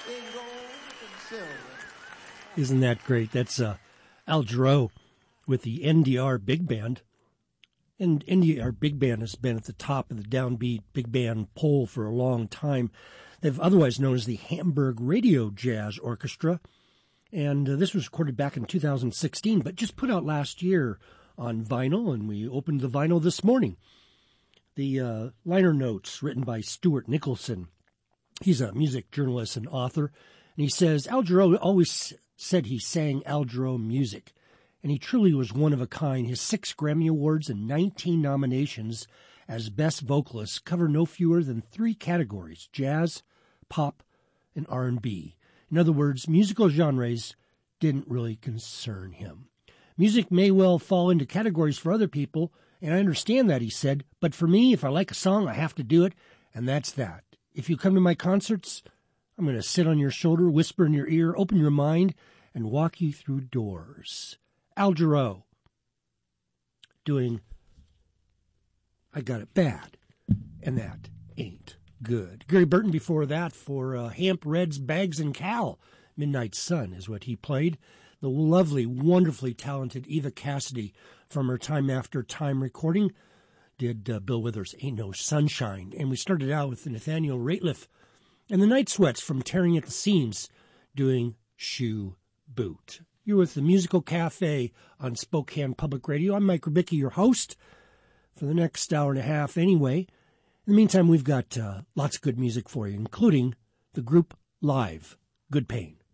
Isn't that great? That's Al Jarreau with the NDR Big Band. And NDR Big Band has been at the top of the downbeat big band poll for a long time. They've otherwise known as the Hamburg Radio Jazz Orchestra. And this was recorded back in 2016, but just put out last year on vinyl, and we opened the vinyl this morning. The liner notes written by Stuart Nicholson. He's a music journalist and author, and he says, Al Jarreau always said he sang Al Jarreau music, and he truly was one of a kind. His 6 Grammy Awards and 19 nominations as Best Vocalist cover no fewer than 3 categories, jazz, pop, and R&B. In other words, musical genres didn't really concern him. Music may well fall into categories for other people, and I understand that, he said, but for me, if I like a song, I have to do it, and that's that. If you come to my concerts, I'm going to sit on your shoulder, whisper in your ear, open your mind, and walk you through doors. Al Jarreau doing I Got It Bad, and that ain't good. Gary Burton before that for Hamp Red's Bags and Cal. Midnight Sun is what he played. The lovely, wonderfully talented Eva Cassidy from her Time After Time recording did Bill Withers' Ain't No Sunshine. And we started out with Nathaniel Rateliff and the Night Sweats from Tearing at the Seams doing Shoe Boot. You're with the Musical Cafe on Spokane Public Radio. I'm Mike Rubicki, your host for the next hour and a half anyway. In the meantime, we've got lots of good music for you, including the group Live, Good Pain.